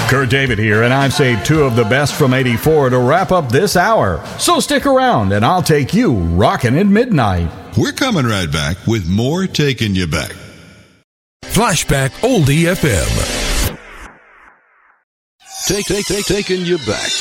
Kurt David here, and I've saved two of the best from 84 to wrap up this hour. So stick around, and I'll take you rockin' at midnight. We're coming right back with more Taking You Back. Flashback Oldie FM. Taking You Back.